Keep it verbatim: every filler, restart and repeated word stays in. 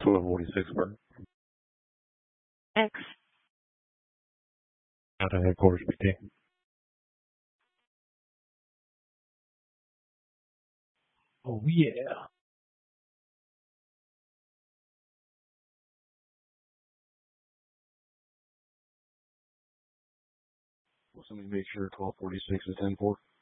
twelve forty-six, Bert. X. Out of headquarters, P T. Oh, yeah. Will somebody make sure twelve forty-six is ten four?